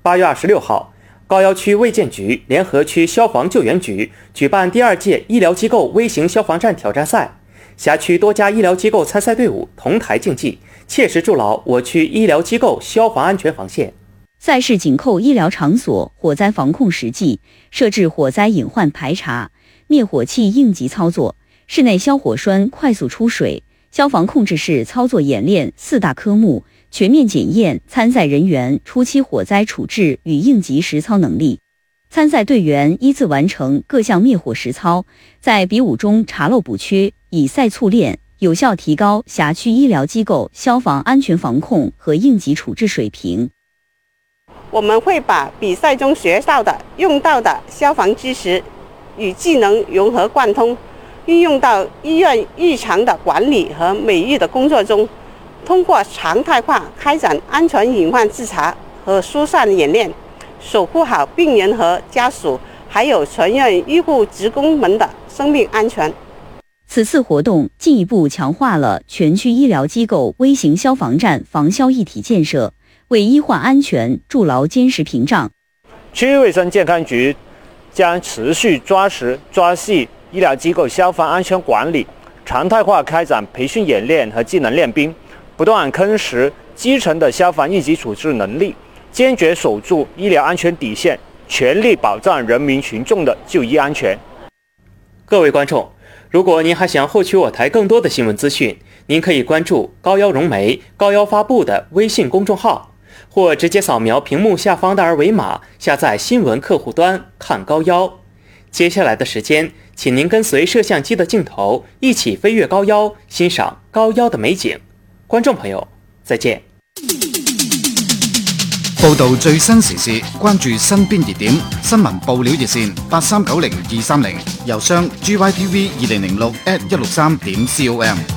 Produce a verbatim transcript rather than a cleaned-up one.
八月二十六号，高邮区卫健局联合区消防救援局举办第二届医疗机构微型消防站挑战赛，辖区多家医疗机构参赛队伍同台竞技，切实筑牢我区医疗机构消防安全防线。 赛事紧扣医疗场所火灾防控实际，设置火灾隐患排查、灭火器应急操作、室内消火栓快速出水、消防控制室操作演练四大科目，全面检验参赛人员初期火灾处置与应急实操能力。参赛队员依次完成各项灭火实操，在比武中查漏补缺，以赛促练，有效提高辖区医疗机构消防安全防控和应急处置水平。 我们会把比赛中学到的、用到的消防知识与技能融合贯通，运用到医院日常的管理和美育的工作中，通过常态化开展安全隐患自查和疏散演练，守护好病人和家属，还有全院医护职工们的生命安全。 此次活动进一步强化了全区医疗机构微型消防站防消一体建设，为医患安全筑牢坚实屏障。 区域卫生健康局将持续抓实抓细医疗机构消防安全管理，常态化开展培训演练和技能练兵，不断夯实基层的消防应急处置能力，坚决守住医疗安全底线，全力保障人民群众的就医安全。 各位观众，如果您还想获取我台更多的新闻资讯，您可以关注高邮融媒、高邮发布的微信公众号，或直接扫描屏幕下方的二维码，下载新闻客户端看高邮。接下来的时间，请您跟随摄像机的镜头，一起飞越高邮，欣賞高邮的美景。觀眾朋友，再見。 報導最新時事，關注身邊熱點，新聞報料熱線八三九零二三零，郵箱 g y t v 二零零六 at 一六三點 com。